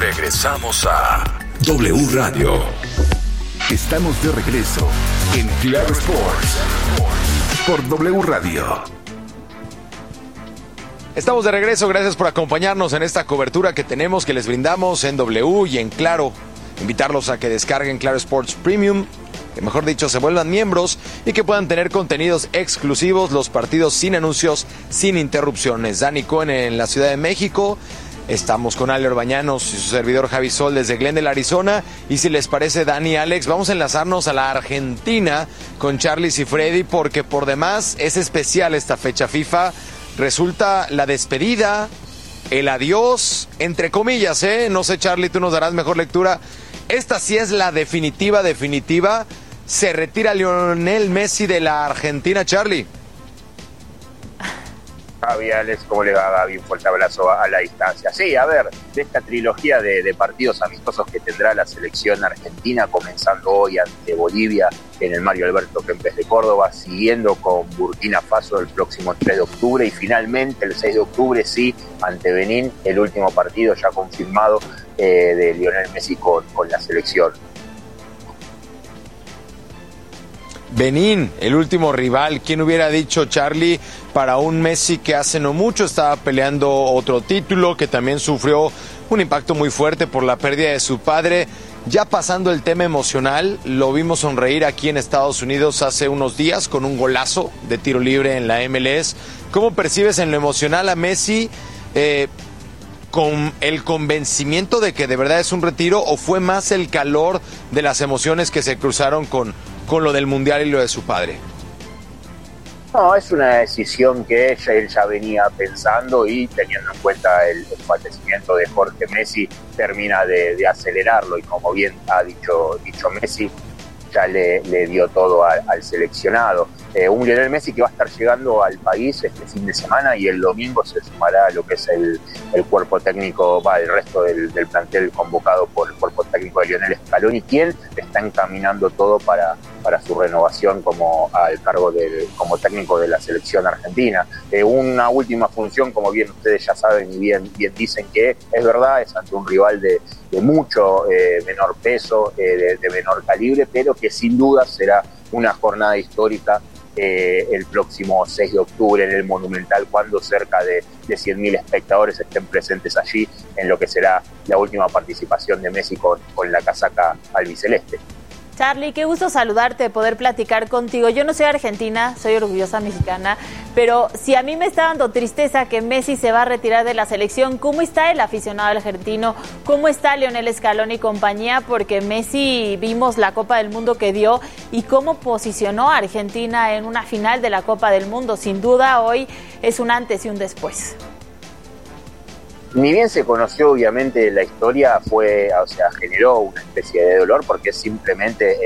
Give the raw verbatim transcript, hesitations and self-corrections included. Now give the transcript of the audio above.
Regresamos a W Radio. Estamos de regreso en Claro Sports por W Radio. Estamos de regreso, gracias por acompañarnos en esta cobertura que tenemos, que les brindamos en W y en Claro. Invitarlos a que descarguen Claro Sports Premium, que mejor dicho se vuelvan miembros y que puedan tener contenidos exclusivos, los partidos sin anuncios, sin interrupciones. Dani Cohen en la Ciudad de México. Estamos con Ale Orbañanos y su servidor Javi Sol desde Glendale, Arizona. Y si les parece, Dani y Alex, vamos a enlazarnos a la Argentina con Charly Siffredi, porque por demás es especial esta fecha FIFA. Resulta la despedida, el adiós, entre comillas, ¿eh? No sé, Charly, tú nos darás mejor lectura. Esta sí es la definitiva, definitiva. Se retira Lionel Messi de la Argentina, Charly. Javi, Alex, ¿cómo le va, Gaby? Un fuerte abrazo a, a la distancia. Sí, a ver, de esta trilogía de, de partidos amistosos que tendrá la selección argentina, comenzando hoy ante Bolivia en el Mario Alberto Kempes de Córdoba, siguiendo con Burkina Faso el próximo tres de octubre y finalmente el seis de octubre, sí, ante Benín, el último partido ya confirmado eh, de Lionel Messi con, con la selección. Benín, el último rival. ¿Quién hubiera dicho, Charly, para un Messi que hace no mucho estaba peleando otro título, que también sufrió un impacto muy fuerte por la pérdida de su padre? Ya pasando el tema emocional, lo vimos sonreír aquí en Estados Unidos hace unos días con un golazo de tiro libre en la M L S. ¿Cómo percibes en lo emocional a Messi? Eh, ¿Con el convencimiento de que de verdad es un retiro o fue más el calor de las emociones que se cruzaron con, con lo del Mundial y lo de su padre? No, es una decisión que ella, él ya venía pensando y teniendo en cuenta el, el fallecimiento de Jorge Messi, termina de, de acelerarlo y como bien ha dicho, dicho Messi, ya le, le dio todo a, al seleccionado. Eh, un Lionel Messi que va a estar llegando al país este fin de semana y el domingo se sumará a lo que es el, el cuerpo técnico, va, el resto del, del plantel convocado por el cuerpo técnico de Lionel Scaloni, quien está encaminando todo para, para su renovación como al cargo del, como técnico de la selección argentina. Eh, una última función, como bien ustedes ya saben y bien, bien dicen, que es verdad, es ante un rival de, de mucho eh, menor peso, eh, de, de menor calibre, pero que sin duda será una jornada histórica eh, el próximo seis de octubre en el Monumental, cuando cerca de, de cien mil espectadores estén presentes allí en lo que será la última participación de Messi con, con la casaca albiceleste. Charly, qué gusto saludarte, poder platicar contigo. Yo no soy argentina, soy orgullosa mexicana, pero si a mí me está dando tristeza que Messi se va a retirar de la selección, ¿cómo está el aficionado argentino? ¿Cómo está Lionel Scaloni y compañía? Porque Messi, vimos la Copa del Mundo que dio y cómo posicionó a Argentina en una final de la Copa del Mundo. Sin duda, hoy es un antes y un después. Ni bien se conoció, obviamente, la historia, fue, o sea, generó una especie de dolor porque simplemente